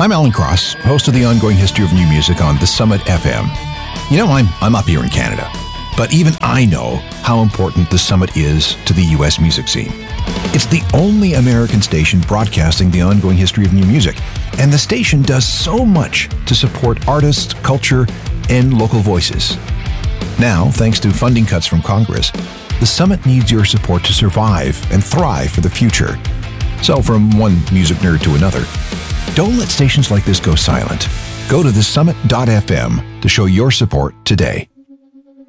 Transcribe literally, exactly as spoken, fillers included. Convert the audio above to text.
I'm Alan Cross, host of the ongoing history of new music on The Summit F M. You know, I'm, I'm up here in Canada, but even I know how important The Summit is to the U S music scene. It's the only American station broadcasting the ongoing history of new music, and the station does so much to support artists, culture, and local voices. Now, thanks to funding cuts from Congress, The Summit needs your support to survive and thrive for the future. So from one music nerd to another, don't let stations like this go silent. Go to the summit dot f m to show your support today.